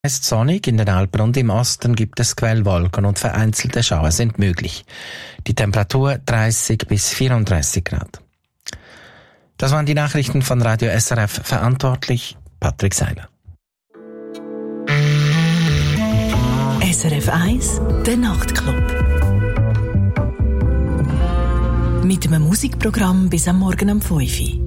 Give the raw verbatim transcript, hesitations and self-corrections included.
Es ist sonnig in den Alpen und im Osten gibt es Quellwolken und vereinzelte Schauer sind möglich. Die Temperatur dreißig bis vierunddreißig Grad. Das waren die Nachrichten von Radio S R F, verantwortlich Patrick Seiler. S R F eins, der Nachtclub. Mit einem Musikprogramm bis am Morgen um fünf Uhr.